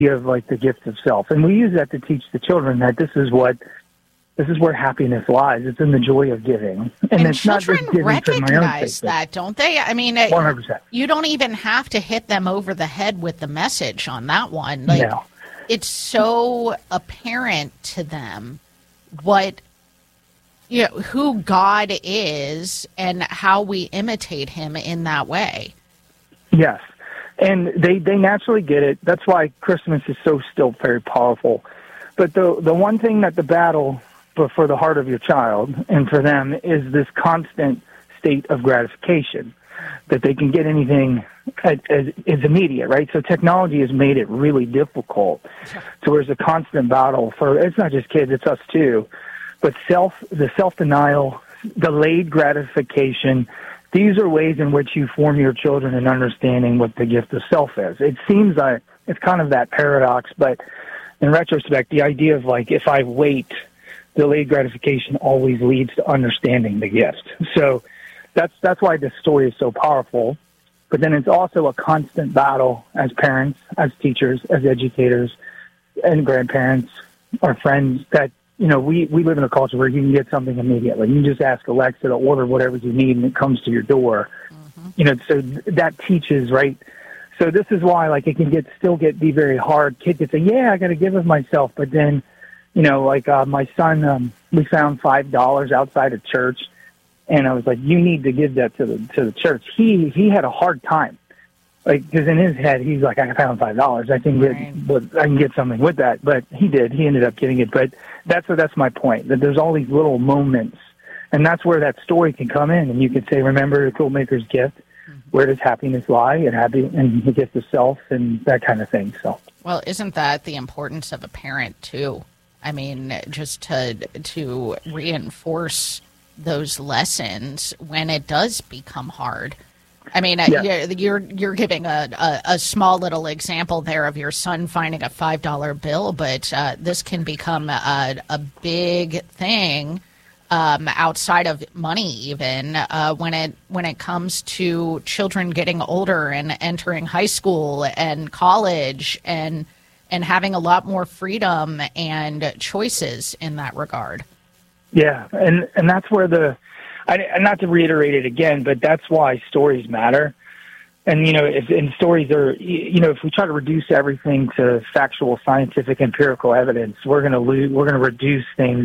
of like the gift of self. And we use that to teach the children that this is where happiness lies. It's in the joy of giving. And it's not just giving recognize for my own sake, that, don't they? I mean, 100%. You don't even have to hit them over the head with the message on that one. Like, no. It's so apparent to them what, who God is and how we imitate him in that way. Yes. And they naturally get it. That's why Christmas is so still very powerful. But the one thing that the battle for the heart of your child and for them is this constant state of gratification, that they can get anything as immediate, right? So technology has made it really difficult. So there's a constant battle for, it's not just kids, it's us too. But the self-denial, delayed gratification, these are ways in which you form your children in understanding what the gift of self is. It seems like it's kind of that paradox, but in retrospect, the idea of like, if I wait, delayed gratification always leads to understanding the gift. So that's why this story is so powerful. But then it's also a constant battle as parents, as teachers, as educators, and grandparents, our friends, that we live in a culture where you can get something immediately. You just ask Alexa to order whatever you need, and it comes to your door. Mm-hmm. So that teaches, right? So this is why, like, it can be very hard. Kids can say, "Yeah, I got to give of myself," but then, my son, we found $5 outside of church, and I was like, "You need to give that to the church." He had a hard time, like, because in his head he's like, "I found $5. I can get something with that." But he did. He ended up getting it. But that's my point. That there's all these little moments, and that's where that story can come in. And you could say, "Remember the toolmaker's gift. Where does happiness lie?" And the gift of self, and that kind of thing. So, well, isn't that the importance of a parent too? I mean, just to reinforce those lessons when it does become hard. I mean, you're giving a small little example there of your son finding a $5 bill, but this can become a big thing outside of money, even when it comes to children getting older and entering high school and college and having a lot more freedom and choices in that regard. Yeah, and that's where not to reiterate it again, but that's why stories matter. And, if stories are, if we try to reduce everything to factual, scientific, empirical evidence, we're going to reduce things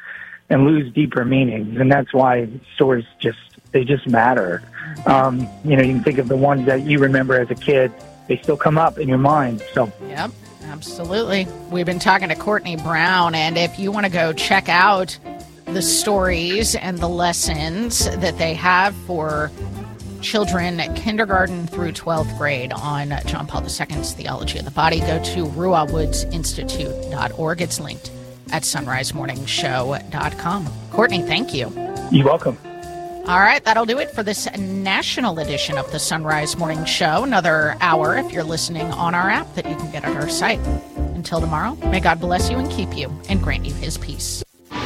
and lose deeper meanings. And that's why stories just matter. You can think of the ones that you remember as a kid. They still come up in your mind. So. Yep, absolutely. We've been talking to Courtney Brown, and if you want to go check out the stories and the lessons that they have for children kindergarten through 12th grade on John Paul II's Theology of the Body, go to ruahwoodsinstitute.org. It's linked at sunrisemorningshow.com. Courtney, thank you. You're welcome. All right, that'll do it for this national edition of the Sunrise Morning Show. Another hour if you're listening on our app that you can get at our site. Until tomorrow, may God bless you and keep you and grant you his peace.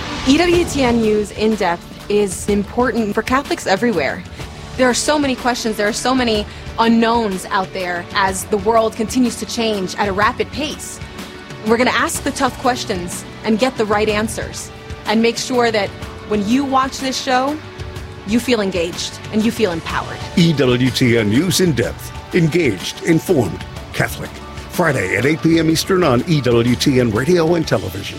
EWTN News In Depth is important for Catholics everywhere. There are so many questions, there are so many unknowns out there as the world continues to change at a rapid pace. We're going to ask the tough questions and get the right answers and make sure that when you watch this show, you feel engaged and you feel empowered. EWTN News In Depth. Engaged, informed, Catholic. Friday at 8 p.m. Eastern on EWTN Radio and Television.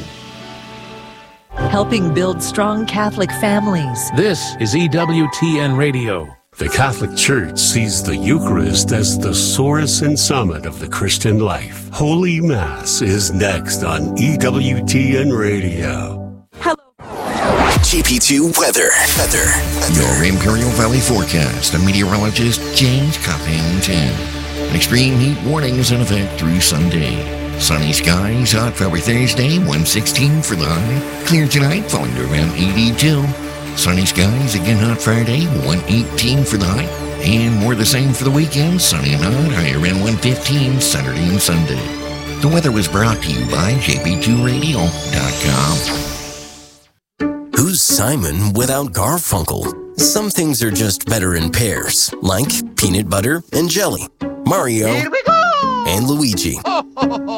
Helping build strong Catholic families. This is EWTN Radio. The Catholic Church sees the Eucharist as the source and summit of the Christian life. Holy Mass is next on EWTN Radio. Hello. GP2 weather. Your Imperial Valley forecast. I'm meteorologist James Coppington. An extreme heat warning is in effect through Sunday. Sunny skies, hot for every Thursday, 116 for the high. Clear tonight, falling to around 82. Sunny skies, again hot Friday, 118 for the high. And more the same for the weekend, sunny and hot, high around 115 Saturday and Sunday. The weather was brought to you by jp2radio.com. Who's Simon without Garfunkel? Some things are just better in pairs, like peanut butter and jelly. Mario and Luigi.